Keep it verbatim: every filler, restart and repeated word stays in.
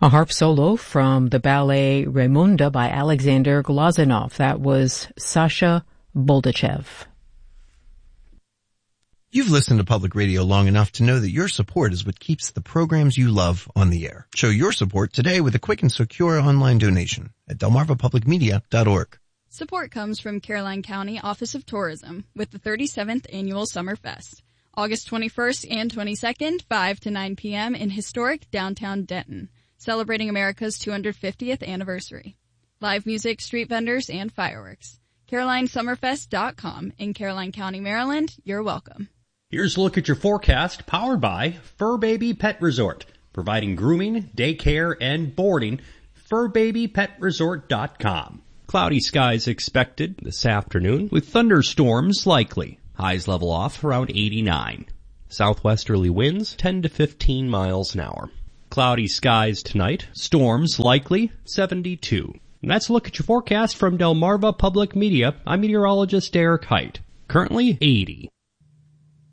A harp solo from the ballet Raimunda by Alexander Glazunov. That was Sasha Boldachev. You've listened to public radio long enough to know that your support is what keeps the programs you love on the air. Show your support today with a quick and secure online donation at delmarva public media dot org. Support comes from Caroline County Office of Tourism with the thirty-seventh Annual Summerfest, August twenty-first and twenty-second, five to nine p.m. in historic downtown Denton, celebrating America's two hundred fiftieth anniversary. Live music, street vendors, and fireworks. caroline summerfest dot com in Caroline County, Maryland. You're welcome. Here's a look at your forecast, powered by Fur Baby Pet Resort, providing grooming, daycare, and boarding. fur baby pet resort dot com. Cloudy skies expected this afternoon, with thunderstorms likely. Highs level off around eighty-nine. Southwesterly winds ten to fifteen miles an hour. Cloudy skies tonight, storms likely, seventy-two. And that's a look at your forecast from Delmarva Public Media. I'm meteorologist Derek Height. Currently eighty.